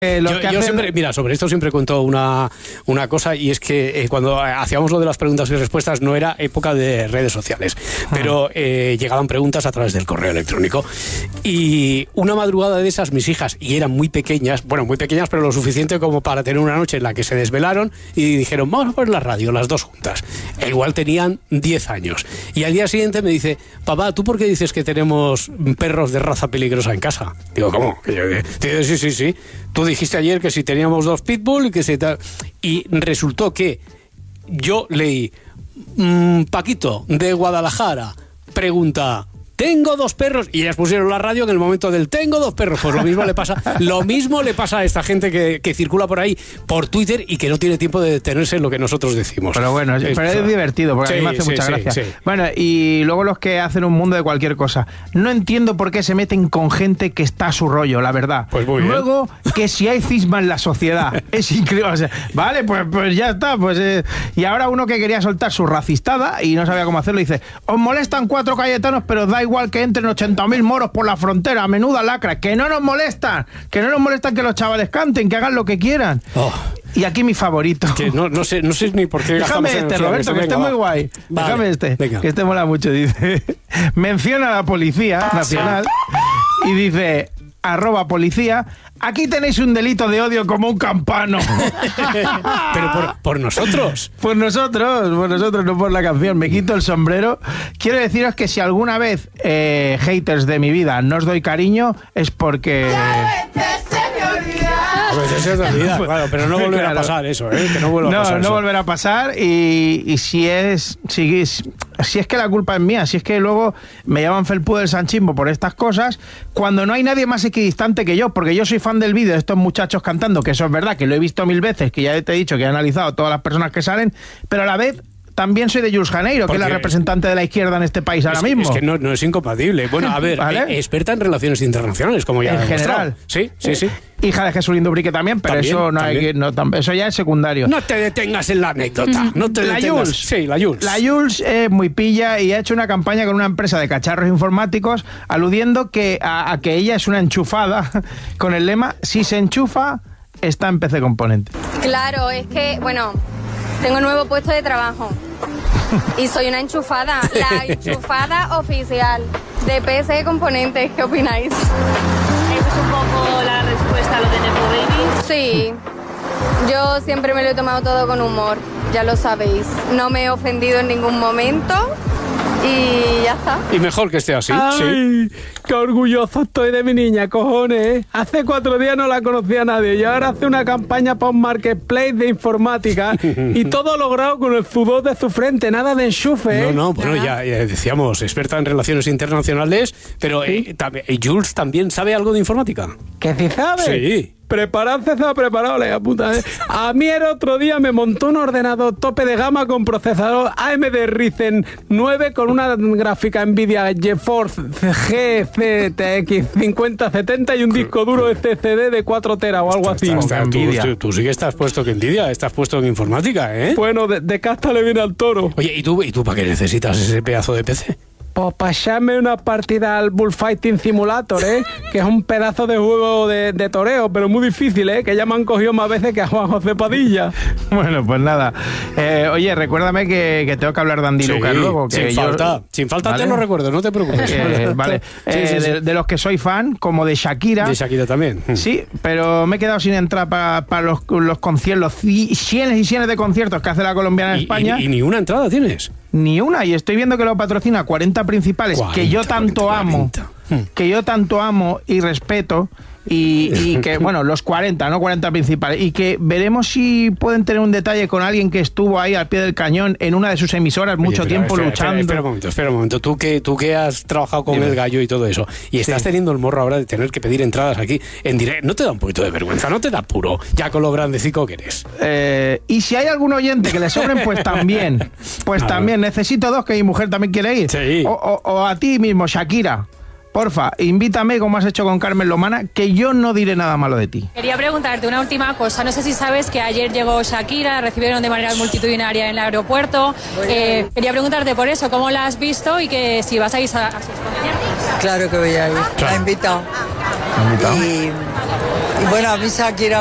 Yo siempre, mira, sobre esto siempre cuento una cosa, y es que cuando hacíamos lo de las preguntas y respuestas no era época de redes sociales, pero llegaban preguntas a través del correo electrónico, y una madrugada de esas mis hijas, y eran muy pequeñas, pero lo suficiente como para tener una noche en la que se desvelaron y dijeron, vamos a poner la radio, las dos juntas. E igual tenían 10 años, y al día siguiente me dice, papá, ¿tú por qué dices que tenemos perros de raza peligrosa en casa? Digo, ¿cómo? Sí, tú dijiste ayer que si teníamos 2 pitbull y que si tal. Y resultó que yo leí, Paquito de Guadalajara pregunta, tengo 2 perros, y ellas pusieron la radio en el momento del tengo 2 perros. Pues lo mismo le pasa a esta gente que circula por ahí por Twitter y que no tiene tiempo de detenerse en lo que nosotros decimos. Pero bueno, es divertido, porque a mí me hace mucha gracia. Sí. Bueno, y luego los que hacen un mundo de cualquier cosa. No entiendo por qué se meten con gente que está a su rollo, la verdad. Pues muy bien. Luego, que si hay cisma en la sociedad, es increíble. O sea, vale, pues ya está. Y ahora uno que quería soltar su racistada y no sabía cómo hacerlo, dice, os molestan 4 cayetanos, pero da igual que entren 80.000 moros por la frontera, menuda lacra, que no nos molestan que los chavales canten, que hagan lo que quieran. Y aquí mi favorito. Que no sé ni por qué. Déjame Roberto, que esté muy guay. Vale, déjame que este mola mucho. Dice, menciona a la Policía Nacional y dice, @policía, aquí tenéis un delito de odio como un campano. Pero por nosotros. Por nosotros, no por la canción. Me quito el sombrero. Quiero deciros que si alguna vez, haters de mi vida, no os doy cariño, es porque... Pues eso te olvida, claro, pero no volverá a pasar eso, que no vuelva a pasar eso. No volverá a pasar, y si es que la culpa es mía, si es que luego me llaman felpudo del Sanchimbo por estas cosas, cuando no hay nadie más equidistante que yo, porque yo soy fan del vídeo de estos muchachos cantando, que eso es verdad, que lo he visto 1000 veces, que ya te he dicho que he analizado todas las personas que salen, pero a la vez... También soy de Jules Janeiro, que es la representante de la izquierda en este país ahora mismo. Es que no es incompatible. Bueno, a ver, ¿vale? Experta en relaciones internacionales, como ya en general. Sí. Hija de Jesús Lindubrique también, pero también, eso ya es secundario. No te detengas en la anécdota. La Jules. Sí, la Jules. La Jules es muy pilla y ha hecho una campaña con una empresa de cacharros informáticos aludiendo a que ella es una enchufada con el lema, si se enchufa, está en PC Componentes. Claro, es que, tengo un nuevo puesto de trabajo y soy una enchufada, la enchufada oficial de PC Componentes. ¿Qué opináis? ¿Eso es un poco la respuesta a lo de Nepo Baby? Sí, yo siempre me lo he tomado todo con humor, ya lo sabéis. No me he ofendido en ningún momento y ya está. Y mejor que esté así. ¡Ay! Sí. ¡Qué orgulloso estoy de mi niña, cojones! Hace 4 días no la conocía nadie y ahora hace una campaña para un marketplace de informática y todo logrado con el sudor de su frente, nada de enchufe. Ya decíamos, experta en relaciones internacionales, pero Jules también sabe algo de informática. ¿Que sí sabe? Sí. Prepararse se ha preparado, la puta. A mí el otro día me montó un ordenador tope de gama con procesador AMD Ryzen 9 con una gráfica Nvidia GeForce GTX 5070 y un disco duro SSD de 4 teras o algo así. Tú sí que estás puesto que Nvidia, estás puesto en informática, ¿eh? Bueno, de casta le viene al toro. Oye, ¿y tú para qué necesitas ese pedazo de PC? Pues para echarme una partida al Bullfighting Simulator, que es un pedazo de juego de toreo, pero muy difícil, que ya me han cogido más veces que a Juan José Padilla. Bueno, pues nada. Oye, recuérdame que tengo que hablar de Andy Lucas luego. Sin falta, ¿vale? Te lo recuerdo, no te preocupes. Vale. De los que soy fan, como de Shakira. De Shakira también. Sí, pero me he quedado sin entrar para los conciertos, cientos y cientos de conciertos que hace la colombiana en España. ¿Y ni una entrada tienes? Ni una, y estoy viendo que lo patrocina 40 principales, 40, que yo tanto amo, y respeto, y que, los 40, no 40 principales, y que veremos si pueden tener un detalle con alguien que estuvo ahí al pie del cañón en una de sus emisoras mucho tiempo luchando. Espera un momento, tú que has trabajado con el gallo y todo eso, y estás teniendo el morro ahora de tener que pedir entradas aquí en directo, ¿no te da un poquito de vergüenza? ¿No te da apuro, ya con lo grandecico que eres? Y si hay algún oyente que le sobren, pues también, necesito 2, que mi mujer también quiere ir. Sí. O a ti mismo, Shakira. Porfa, invítame como has hecho con Carmen Lomana, que yo no diré nada malo de ti. Quería preguntarte una última cosa. No sé si sabes que ayer llegó Shakira, la recibieron de manera multitudinaria en el aeropuerto. Quería preguntarte por eso, ¿cómo la has visto y que si vas a ir a sus conciertos? Claro que voy a ir. Claro. La he invitado. Y bueno, a mí Shakira